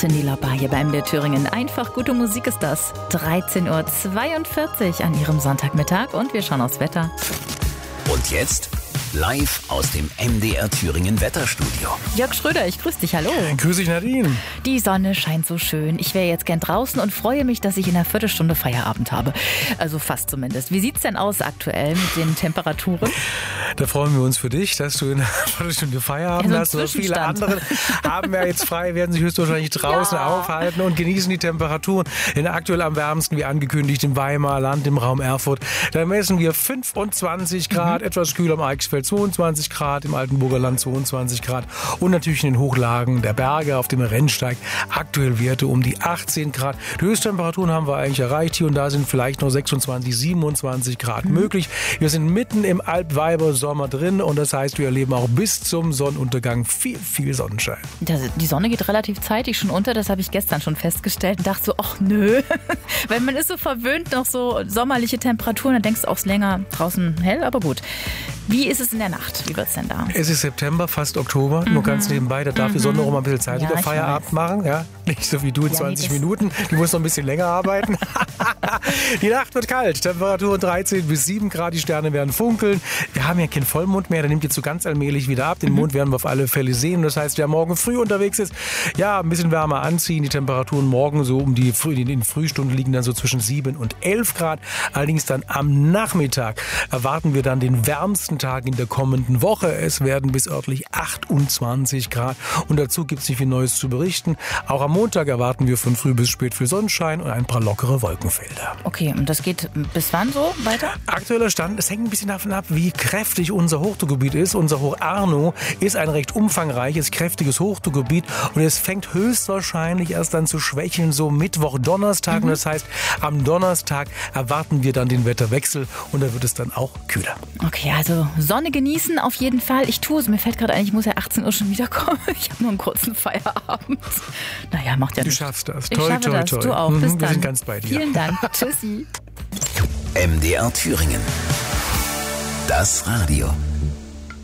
Cindy Lauper hier bei MDR Thüringen. Einfach gute Musik ist das. 13:42 Uhr an Ihrem Sonntagmittag und wir schauen aufs Wetter. Und jetzt live aus dem MDR Thüringen Wetterstudio. Jörg Schröder, ich grüße dich, hallo. Grüß dich, Nadine. Die Sonne scheint so schön. Ich wäre jetzt gern draußen und freue mich, dass ich in einer Viertelstunde Feierabend habe. Also fast zumindest. Wie sieht's denn aus aktuell mit den Temperaturen? Da freuen wir uns für dich, dass du in einer Viertelstunde Feierabend hast. Aber viele andere haben ja jetzt frei, werden sich höchstwahrscheinlich draußen aufhalten und genießen die Temperaturen. Denn aktuell am wärmsten, wie angekündigt, im Weimarer Land, im Raum Erfurt. Da messen wir 25 Grad, etwas kühler am Eichsfeld 22 Grad, im Altenburger Land 22 Grad und natürlich in den Hochlagen der Berge auf dem Rennsteig aktuell Werte um die 18 Grad. Die Höchsttemperaturen haben wir eigentlich erreicht. Hier und da sind vielleicht noch 26, 27 Grad möglich. Wir sind mitten im Alpweiber-Sommer drin und das heißt, wir erleben auch bis zum Sonnenuntergang viel, viel Sonnenschein. Die Sonne geht relativ zeitig schon unter, das habe ich gestern schon festgestellt und dachte so, ach nö, weil man ist so verwöhnt, noch so sommerliche Temperaturen, dann denkst du auch, es länger draußen hell, aber gut. Wie ist es in der Nacht? Wie wird es denn da? Es ist September, fast Oktober, nur ganz nebenbei. Da darf die Sonne auch mal ein bisschen zeitiger Feierabend machen. Ja? Nicht so wie du in 20 Minuten. Die muss noch ein bisschen länger arbeiten. Die Nacht wird kalt. Temperatur 13 bis 7 Grad. Die Sterne werden funkeln. Wir haben ja keinen Vollmond mehr. Der nimmt jetzt so ganz allmählich wieder ab. Den Mond werden wir auf alle Fälle sehen. Das heißt, wer morgen früh unterwegs ist, ja, ein bisschen wärmer anziehen. Die Temperaturen morgen so in den Frühstunden liegen dann so zwischen 7 und 11 Grad. Allerdings dann am Nachmittag erwarten wir dann den wärmsten Tag in der kommenden Woche. Es werden bis örtlich 28 Grad und dazu gibt es nicht viel Neues zu berichten. Auch am Montag erwarten wir von früh bis spät viel Sonnenschein und ein paar lockere Wolkenfelder. Okay, und das geht bis wann so weiter? Aktueller Stand, es hängt ein bisschen davon ab, wie kräftig unser Hochdruckgebiet ist. Unser Hoch Arno ist ein recht umfangreiches, kräftiges Hochdruckgebiet und es fängt höchstwahrscheinlich erst dann zu schwächeln, so Mittwoch, Donnerstag. Und das heißt, am Donnerstag erwarten wir dann den Wetterwechsel und da wird es dann auch kühler. Okay, also Sonne genießen auf jeden Fall. Ich tue es. Mir fällt gerade ein, ich muss ja 18 Uhr schon wiederkommen. Ich habe nur einen kurzen Feierabend. Naja, macht ja nichts. Du schaffst das. Ich schaffe das. Du auch. Bis dann. Wir sind ganz bei dir. Vielen Dank. Tschüssi. MDR Thüringen. Das Radio.